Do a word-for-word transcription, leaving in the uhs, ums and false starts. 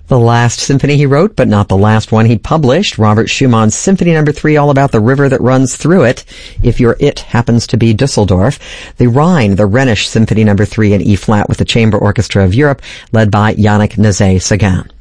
The last symphony he wrote, but not the last one he published, Robert Schumann's Symphony Number Three, all about the river that runs through it, if your it happens to be Dusseldorf. The Rhine, the Rhenish Symphony Number Three in E-flat with the Chamber Orchestra of Europe, led by Yannick Nézet-Séguin.